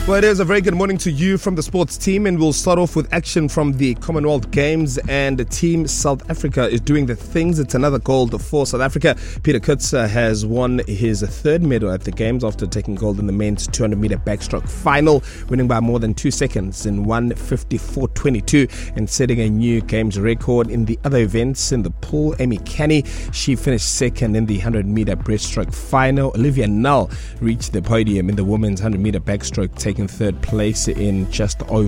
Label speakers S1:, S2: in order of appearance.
S1: Well, it is a very good morning to you from the sports team, and we'll start off with action from the Commonwealth Games. And Team South Africa is doing the things. It's another gold for South Africa. Peter Kutzer has won his third medal at the Games after taking gold in the men's 200-meter backstroke final, winning by more than 2 seconds in 1:54.22 and setting a new Games record. In the other events in the pool, Amy Canny, she finished second in the 100-meter breaststroke final. Olivia Null reached the podium in the women's 100-meter backstroke, taking third place in just over